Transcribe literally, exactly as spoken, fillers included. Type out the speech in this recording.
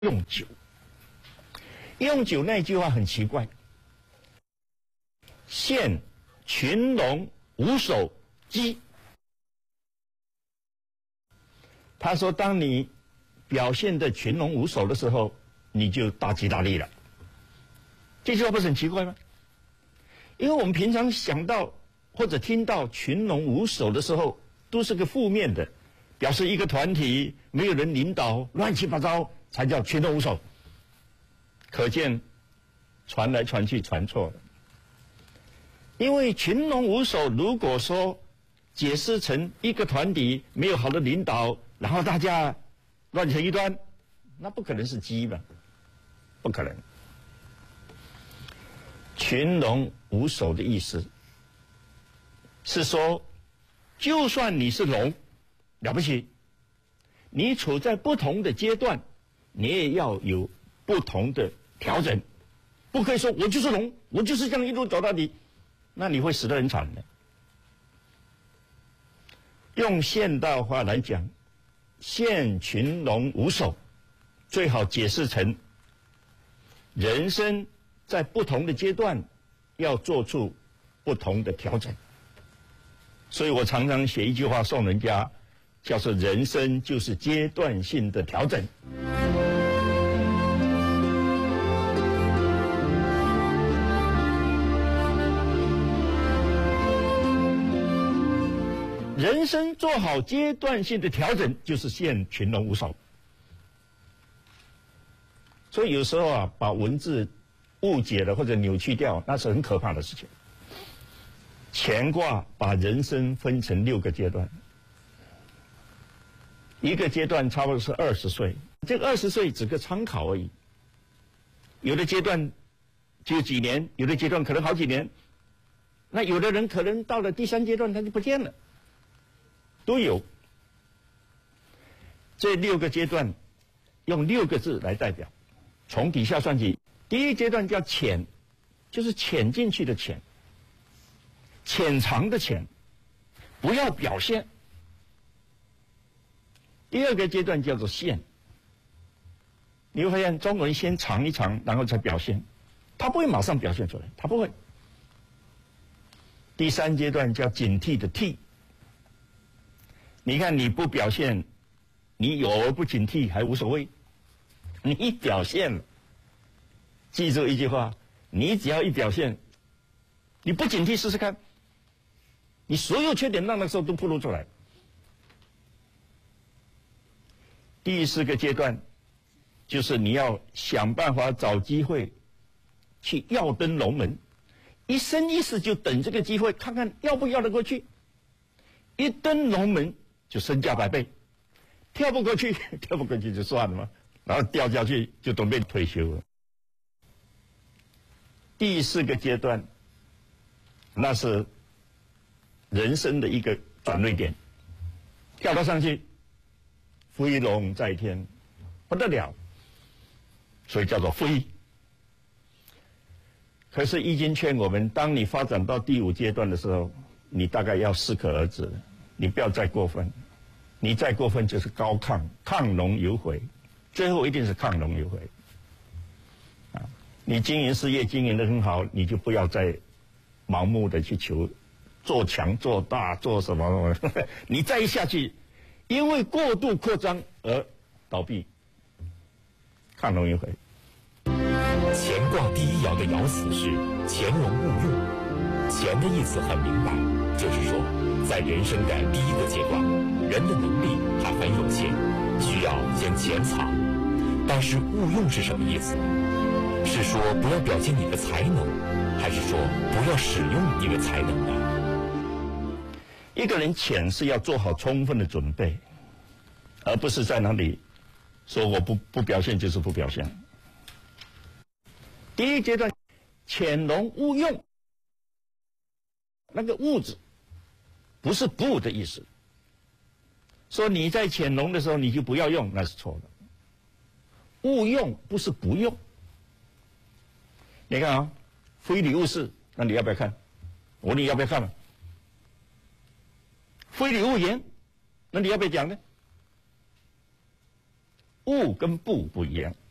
用酒。用酒那句话很奇怪，现群龙无首鸡。他说，当你表现的群龙无首的时候，你就大吉大利了。这句话不是很奇怪吗？因为我们平常想到或者听到群龙无首的时候，都是个负面的，表示一个团体没有人领导，乱七八糟才叫群龙无首。可见传来传去传错了。因为群龙无首，如果说解释成一个团体没有好的领导，然后大家乱成一团，那不可能是鸡吧？不可能。群龙无首的意思是说，就算你是龙，了不起，你处在不同的阶段，你也要有不同的调整，不可以说我就是龙，我就是这样一路走到底，那你会死得很惨的。用现代话来讲，现群龙无首，最好解释成人生在不同的阶段要做出不同的调整。所以我常常写一句话送人家，叫做人生就是阶段性的调整。人生做好阶段性的调整，就是现群龙无首。所以有时候啊，把文字误解了或者扭曲掉，那是很可怕的事情。乾卦把人生分成六个阶段，一个阶段差不多是二十岁，这个二十岁只个参考而已。有的阶段只有几年，有的阶段可能好几年，那有的人可能到了第三阶段他就不见了，都有。这六个阶段用六个字来代表，从底下算起。第一阶段叫潜，就是潜进去的潜，潜藏的潜，不要表现。第二个阶段叫做现，你会发现中国人先藏一藏，然后才表现，他不会马上表现出来，他不会。第三阶段叫警惕的惕，你看你不表现，你有而不警惕还无所谓，你一表现了，记住一句话，你只要一表现，你不警惕试试看，你所有缺点那个时候都暴露出来。第四个阶段就是你要想办法找机会去要登龙门，一生一世就等这个机会，看看要不要得过去。一登龙门就身价百倍，跳不过去跳不过去就算了嘛，然后掉下去就准备退休了。第四个阶段，那是人生的一个转捩点，跳到上去，飞龙在天，不得了，所以叫做飞。可是易经劝我们，当你发展到第五阶段的时候，你大概要适可而止，你不要再过分，你再过分就是高亢，亢龙有悔，最后一定是亢龙有悔。啊，你经营事业经营得很好，你就不要再盲目的去求做强做大做什么什么，你再一下去，因为过度扩张而倒闭，亢龙有悔。 乾卦第一爻的爻辞是潜龙勿用，潜的意思很明白，就是说在人生的第一个阶段，人的能力还很有限，需要先潜藏。但是勿用是什么意思？是说不要表现你的才能，还是说不要使用你的才能呢？ 一个人潜是要做好充分的准备，而不是在那里说我不不表现就是不表现。第一阶段，潜龙勿用，那个勿字不是不的意思，说你在潜龙的时候你就不要用，那是错的。勿用不是不用。你看啊，非礼勿视，那你要不要看？我问你要不要看嘛？非礼勿言，那你要不要讲呢？勿跟不不一样。